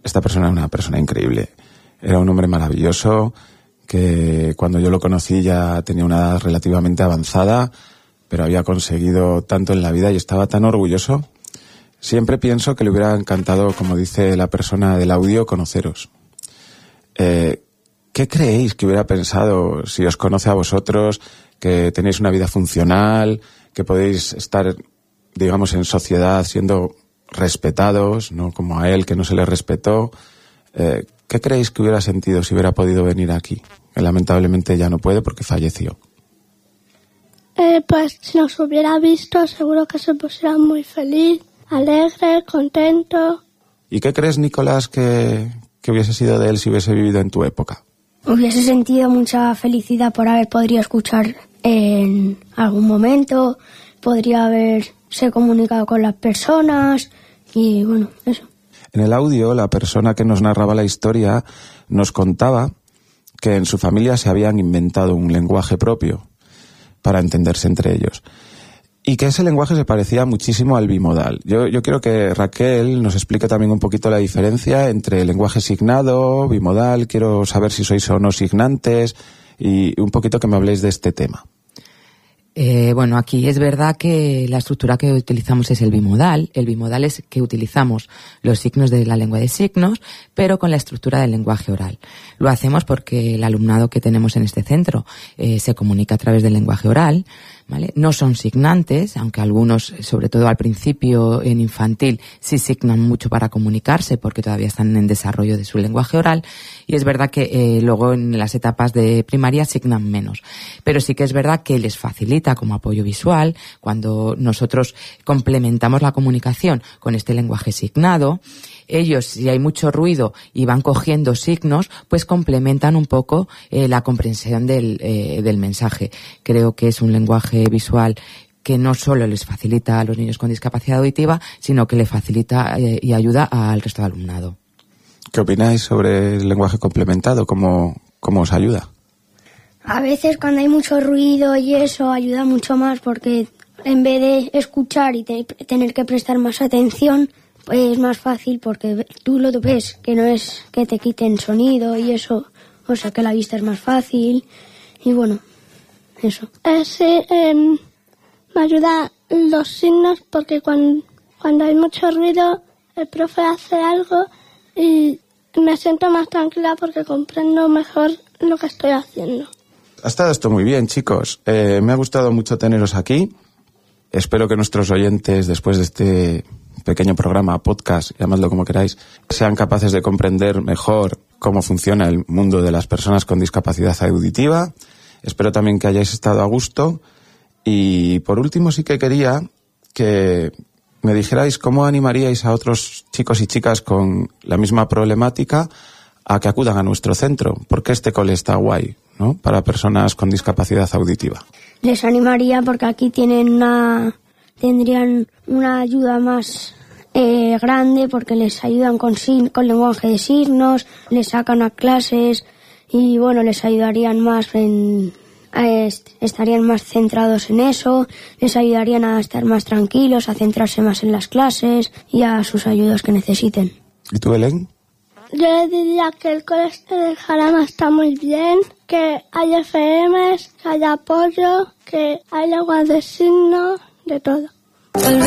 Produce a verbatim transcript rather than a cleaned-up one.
esta persona era una persona increíble. Era un hombre maravilloso que cuando yo lo conocí ya tenía una edad relativamente avanzada, pero había conseguido tanto en la vida y estaba tan orgulloso. Siempre pienso que le hubiera encantado, como dice la persona del audio, conoceros. Eh, ¿Qué creéis que hubiera pensado si os conoce a vosotros, que tenéis una vida funcional, que podéis estar, digamos, en sociedad siendo respetados, no como a él, que no se le respetó? Eh, ¿Qué creéis que hubiera sentido si hubiera podido venir aquí? Que lamentablemente ya no puede porque falleció. Eh, pues si nos hubiera visto, seguro que se pusiera muy feliz, alegre, contento. ¿Y qué crees, Nicolás, que, que hubiese sido de él si hubiese vivido en tu época? Hubiese sentido mucha felicidad por haber podido escuchar en algún momento, podría haberse comunicado con las personas y bueno, eso. En el audio, la persona que nos narraba la historia nos contaba que en su familia se habían inventado un lenguaje propio para entenderse entre ellos. Y que ese lenguaje se parecía muchísimo al bimodal. Yo, yo quiero que Raquel nos explique también un poquito la diferencia entre el lenguaje signado, bimodal. Quiero saber si sois o no signantes y un poquito que me habléis de este tema. Eh, bueno, aquí es verdad que la estructura que utilizamos es el bimodal. El bimodal es que utilizamos los signos de la lengua de signos, pero con la estructura del lenguaje oral. Lo hacemos porque el alumnado que tenemos en este centro eh, se comunica a través del lenguaje oral, ¿vale? No son signantes, aunque algunos, sobre todo al principio en infantil, sí signan mucho para comunicarse porque todavía están en desarrollo de su lenguaje oral. Y es verdad que eh, luego en las etapas de primaria signan menos. Pero sí que es verdad que les facilita como apoyo visual cuando nosotros complementamos la comunicación con este lenguaje signado. Ellos, si hay mucho ruido y van cogiendo signos, pues complementan un poco eh, la comprensión del, eh, del mensaje. Creo que es un lenguaje visual que no solo les facilita a los niños con discapacidad auditiva, sino que le facilita eh, y ayuda al resto del alumnado. ¿Qué opináis sobre el lenguaje complementado? ¿Cómo, cómo os ayuda? A veces cuando hay mucho ruido y eso ayuda mucho más porque en vez de escuchar y te, tener que prestar más atención, pues es más fácil porque tú lo ves, que no es que te quiten sonido y eso, o sea que la vista es más fácil y bueno, eso. Eh, sí, eh, me ayuda los signos porque cuando, cuando hay mucho ruido el profe hace algo y me siento más tranquila porque comprendo mejor lo que estoy haciendo. Ha estado esto muy bien, chicos. Eh, me ha gustado mucho teneros aquí. Espero que nuestros oyentes, después de este pequeño programa, podcast, llamadlo como queráis, sean capaces de comprender mejor cómo funciona el mundo de las personas con discapacidad auditiva. Espero también que hayáis estado a gusto. Y por último sí que quería que me dijerais cómo animaríais a otros chicos y chicas con la misma problemática a que acudan a nuestro centro, porque este cole está guay, ¿no?, para personas con discapacidad auditiva. Les animaría porque aquí tienen una, tendrían una ayuda más eh, grande porque les ayudan con, con lenguaje de signos, les sacan a clases y bueno, les ayudarían más en, eh, estarían más centrados en eso, les ayudarían a estar más tranquilos, a centrarse más en las clases y a sus ayudas que necesiten. ¿Y tú, Belén? Yo le diría que el colegio del Jarama está muy bien, que hay F Ms, que hay apoyo, que hay lenguas de signos, de todo.